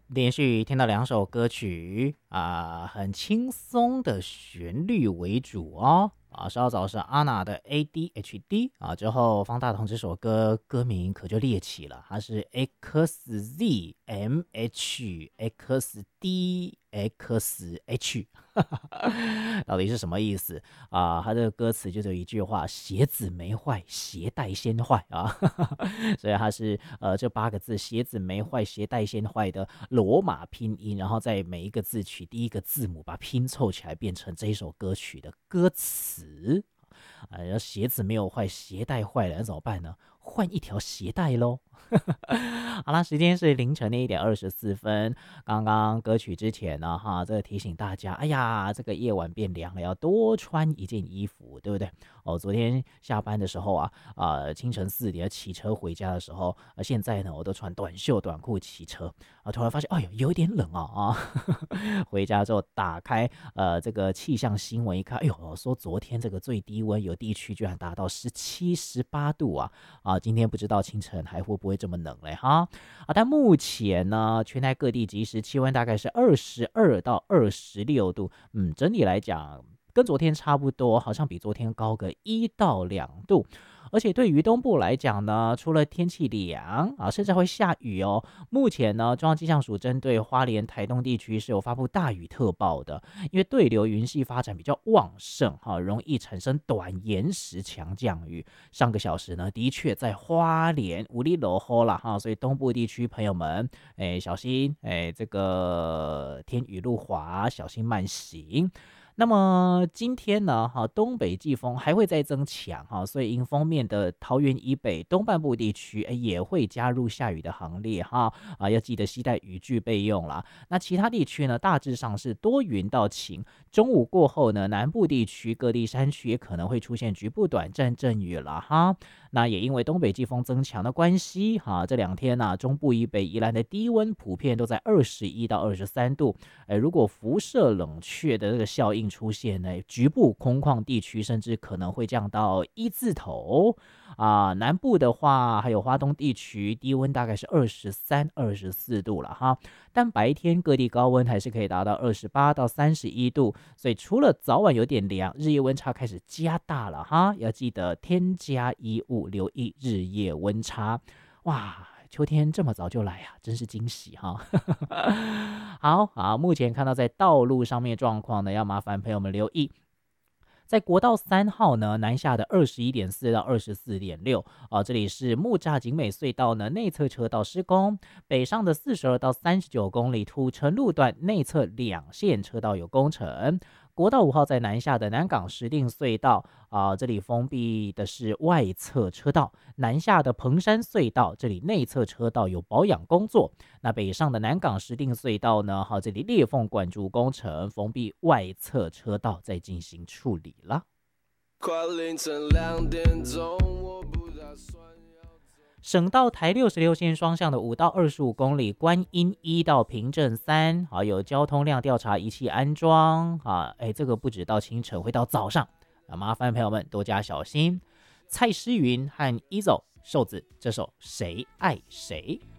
连续听到两首歌曲很轻松的旋律为主哦。稍早是阿娜的 ADHD 之后方大同这首歌歌名可就猎奇了，它是 XZMHXDXH 到底是什么意思它的歌词就有一句话：鞋子没坏，鞋带先坏所以它是这8个字鞋子没坏，鞋带先坏的罗马拼音，然后在每一个字取第一个字母，把拼凑起来变成这一首歌曲的歌词。鞋子没有坏，鞋带坏了，那怎么办呢？换一条鞋带咯。好啦，时间是凌晨的1:24。刚刚歌曲之前呢，这个提醒大家，哎呀，这个夜晚变凉了，要多穿一件衣服，对不对？昨天下班的时候清晨4点骑车回家的时候，现在呢，我都穿短袖短裤骑车突然发现，哎呦，有点冷回家之后打开这个气象新闻一看，哎呦，说昨天这个最低温有地区居然达到17、18度今天不知道清晨还会不会这么冷嘞但目前呢，全台各地即时气温大概是22到26度，整体来讲跟昨天差不多，好像比昨天高个1到2度。而且对于东部来讲呢，除了天气凉甚至会下雨目前呢，中央气象署针对花莲、台东地区是有发布大雨特报的，因为对流云系发展比较旺盛容易产生短延时强降雨。上个小时呢，的确在花莲有点落雨啦所以东部地区朋友们，小心这个天雨路滑，小心慢行。那么今天呢，东北季风还会再增强所以迎风面的桃园以北东半部地区也会加入下雨的行列要记得携带雨具备用啦。那其他地区呢，大致上是多云到晴，中午过后呢，南部地区各地山区也可能会出现局部短暂阵雨了那也因为东北季风增强的关系这2天中部以北宜兰的低温普遍都在21到23度如果辐射冷却的这个效应出现呢，局部空旷地区甚至可能会降到1字头南部的话还有花东地区低温大概是23、24度了但白天各地高温还是可以达到28到31度，所以除了早晚有点凉，日夜温差开始加大了要记得添加衣物，留意日夜温差。哇，秋天这么早就来真是惊喜好，目前看到在道路上面状况呢，要麻烦朋友们留意。在国道3号呢，南下的21.4到24.6这里是木栅景美隧道呢内侧车道施工，北上的42到39公里土城路段内侧2线车道有工程。国道5号在南下的南港石碇隧道这里封闭的是外侧车道，南下的彭山隧道这里内侧车道有保养工作。那北上的南港石碇隧道呢这里裂缝管筑工程，封闭外侧车道在进行处理了。快凌晨2点钟，我不打算省道台66线双向的5到25公里，观音1到平镇3有交通量调查仪器安装这个不止到清晨，会到早上麻烦朋友们多加小心。蔡诗芸和 Izzo 瘦子这首谁爱谁。